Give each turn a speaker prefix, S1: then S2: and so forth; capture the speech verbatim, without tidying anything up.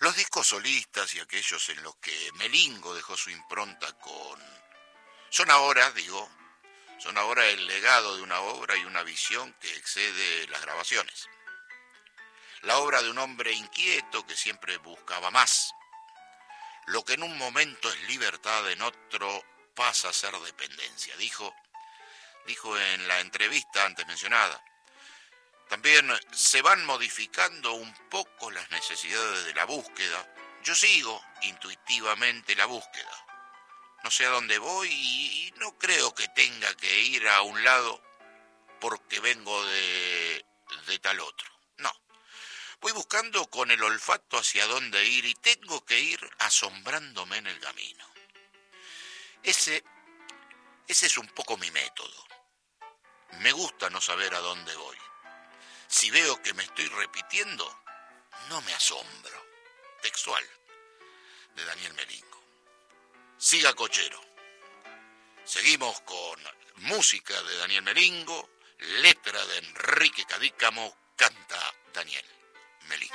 S1: Los discos solistas y aquellos en los que Melingo dejó su impronta con... son ahora, digo, son ahora el legado de una obra y una visión que excede las grabaciones. La obra de un hombre inquieto que siempre buscaba más. Lo que en un momento es libertad, en otro pasa a ser dependencia, dijo, dijo en la entrevista antes mencionada. También se van modificando un poco las necesidades de la búsqueda. Yo sigo intuitivamente la búsqueda. No sé a dónde voy y no creo que tenga que ir a un lado porque vengo de, de tal otro. No. Voy buscando con el olfato hacia dónde ir y tengo que ir asombrándome en el camino. Ese, ese es un poco mi método. Me gusta no saber a dónde voy. Si veo que me estoy repitiendo, no me asombro. Textual, de Daniel Melingo. Siga cochero. Seguimos con música de Daniel Melingo, letra de Enrique Cadícamo, canta Daniel Melingo.